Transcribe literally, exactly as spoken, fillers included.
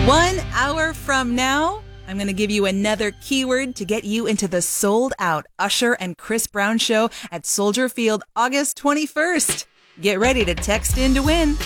One hour from now, I'm going to give you another keyword to get you into the sold-out Usher and Chris Brown show at Soldier Field August twenty-first. Get ready to text in to win.